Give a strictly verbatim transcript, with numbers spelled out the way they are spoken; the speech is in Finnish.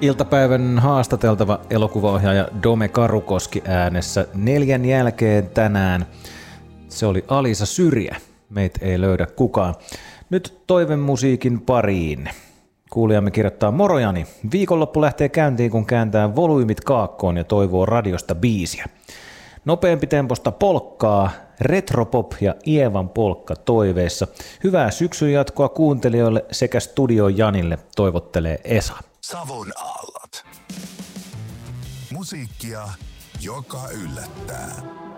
Iltapäivän haastateltava elokuvaohjaaja Dome Karukoski äänessä neljän jälkeen tänään. Se oli Alisa Syrjä. Meitä ei löydä kukaan. Nyt toivemusiikin pariin. Kuulijamme kirjoittaa: Morojani. Viikonloppu lähtee käyntiin, kun kääntää volyymit kaakkoon ja toivoo radiosta biisiä. Nopeampi temposta polkkaa, retropop ja Ievan polkka toiveissa. Hyvää syksyn jatkoa kuuntelijoille sekä Studio Janille, toivottelee Esa. Savon aallot. Musiikkia, joka yllättää.